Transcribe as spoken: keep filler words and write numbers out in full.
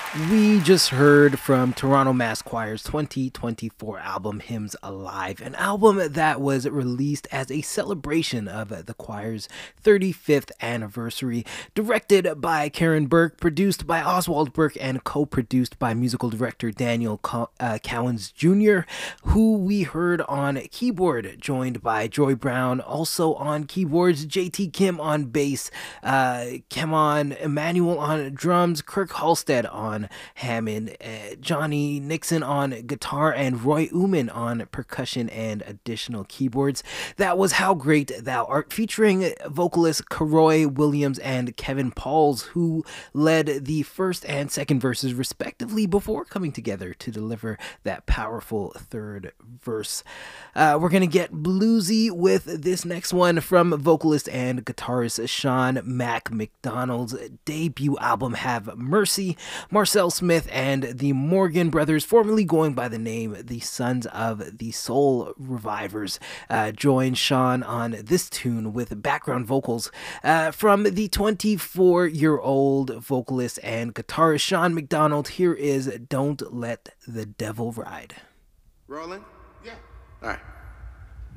We just heard from Toronto Mass Choir's twenty twenty-four album Hymns Alive, an album that was released as a celebration of the choir's thirty-fifth anniversary, directed by Karen Burke, produced by Oswald Burke, and co-produced by musical director Daniel Co- uh, Cowens Junior, who we heard on keyboard, joined by Joy Brown, also on keyboards, J T Kim on bass, uh, Kemon Emmanuel on drums, Kirk Halstead on Hammond, uh, Johnny Nixon on guitar, and Roy Uman on percussion and additional keyboards. That was How Great Thou Art, featuring vocalist Karoy Williams and Kevin Pauls, who led the first and second verses respectively before coming together to deliver that powerful third verse. Uh, we're going to get bluesy with this next one from vocalist and guitarist Sean Mac McDonald's debut album Have Mercy. Marcel Smith and the Morgan Brothers, formerly going by the name the Sons of the Soul Revivers, uh, joined Sean on this tune with background vocals uh, from the twenty-four-year-old vocalist and guitarist Sean McDonald. Here is Don't Let the Devil Ride. Rolling? Yeah. All right.